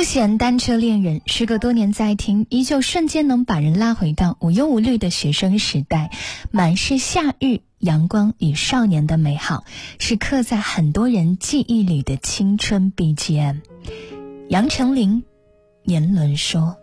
不嫌单车恋人，时隔多年再听，依旧瞬间能把人拉回到无忧无虑的学生时代，满是夏日阳光与少年的美好，是刻在很多人记忆里的青春 BGM。杨丞琳年轮说，